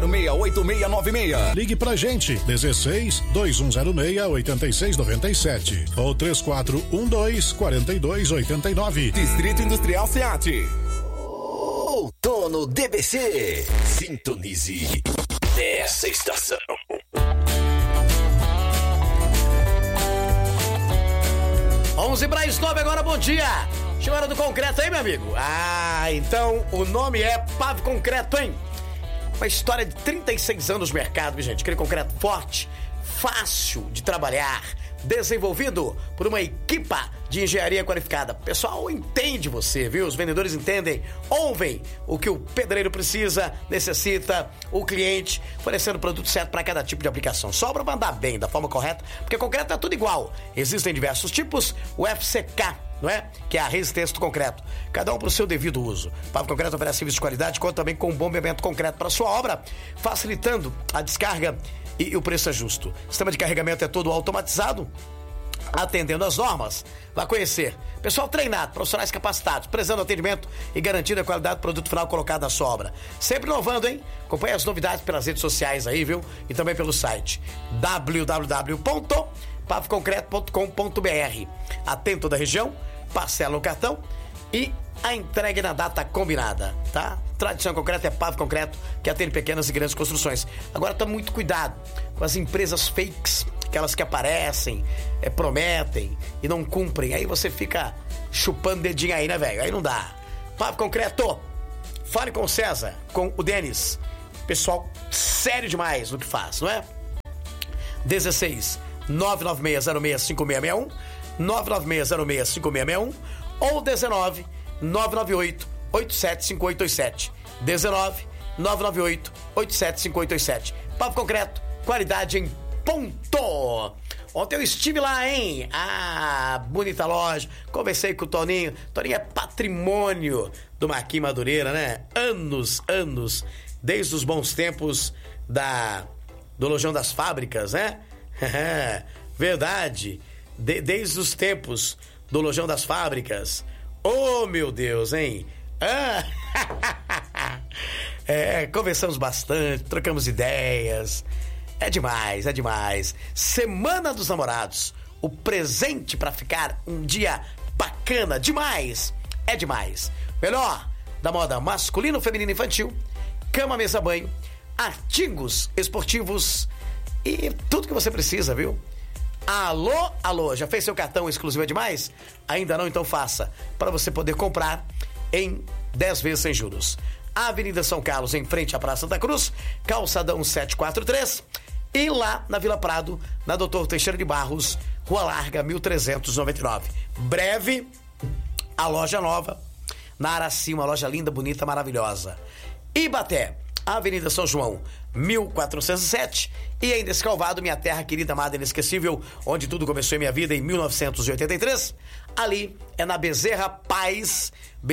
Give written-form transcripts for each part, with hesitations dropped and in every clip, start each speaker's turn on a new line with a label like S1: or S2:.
S1: 3606-8696.
S2: Ligue pra gente, 16-2106-8697 ou 3412-4289.
S1: Distrito Industrial SEAT.
S3: Outono DBC. Sintonize nessa estação.
S4: 11:09 agora, bom dia. Chegou a hora do concreto aí, meu amigo? Então o nome é Pave Concreto, hein? Uma história de 36 anos no mercado, gente. Aquele concreto forte, fácil de trabalhar, desenvolvido por uma equipa de engenharia qualificada. O pessoal entende você, viu? Os vendedores entendem, ouvem o que o pedreiro precisa, necessita, o cliente, oferecendo o produto certo para cada tipo de aplicação. Só para mandar bem, da forma correta, porque concreto é tudo igual. Existem diversos tipos, o FCK, não é? Que é a resistência do concreto. Cada um para o seu devido uso. O Pave Concreto oferece serviço de qualidade, conta também com um bombeamento concreto para sua obra, facilitando a descarga e o preço é justo. O sistema de carregamento é todo automatizado, atendendo às normas. Vai conhecer. Pessoal treinado, profissionais capacitados, prezando o atendimento e garantindo a qualidade do produto final colocado na sua obra. Sempre inovando, hein? Acompanhe as novidades pelas redes sociais aí, viu? E também pelo site www.paveconcreto.com.br. Atento da região, parcela no cartão e a entrega na data combinada, tá? Tradição Concreto é Pave Concreto, que atende pequenas e grandes construções. Agora tome muito cuidado com as empresas fakes, aquelas que aparecem, prometem e não cumprem. Aí você fica chupando dedinho aí, né, velho? Aí não dá. Pave Concreto, fale com o César, com o Denis. Pessoal sério demais no que faz, não é? 16 996065661, 996065661 ou 19 998 875887. 19 998 875887. Pave Concreto, qualidade em ponto. Ontem eu estive lá, hein? Bonita loja. Conversei com o Toninho. Toninho é patrimônio do Marquinhos Madureira, né? Anos, desde os bons tempos do Lojão das Fábricas, né? Verdade. Desde os tempos do Lojão das Fábricas. Oh, meu Deus, hein? Conversamos bastante, trocamos ideias. É demais. Semana dos Namorados. O presente pra ficar um dia bacana. Demais. É demais. Melhor da moda masculino, feminino e infantil. Cama, mesa, banho. Artigos esportivos. E tudo que você precisa, viu? Alô, já fez seu cartão exclusivo é demais? Ainda não? Então faça, para você poder comprar em 10 vezes sem juros. Avenida São Carlos, em frente à Praça Santa Cruz, calçadão 743, e lá na Vila Prado, na Doutor Teixeira de Barros, Rua Larga 1399. Breve, a loja nova, na Araci, uma loja linda, bonita, maravilhosa. Ibaté, Avenida São João, 1407, e em Descalvado, minha terra querida, amada, inesquecível, onde tudo começou em minha vida em 1983. Ali é na Bezerra Paz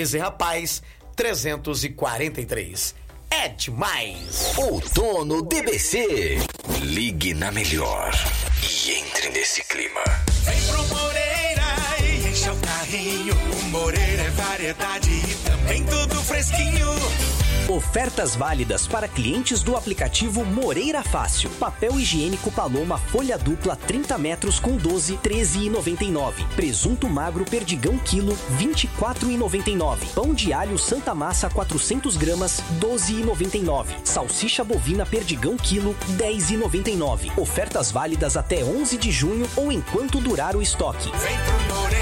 S4: 343. É demais!
S3: Outono DBC. Ligue na melhor e entre nesse clima.
S5: Vem pro Moreira e enche o carrinho. O Moreira é variedade e também tudo fresquinho.
S6: Ofertas válidas para clientes do aplicativo Moreira Fácil. Papel higiênico Paloma folha dupla 30 metros com 12, R$13,99. Presunto magro Perdigão quilo, R$24,99. Pão de alho Santa Massa 400 gramas, R$12,99. Salsicha bovina Perdigão quilo, R$10,99. Ofertas válidas até 11 de junho ou enquanto durar o estoque.
S5: Vem pro Moreira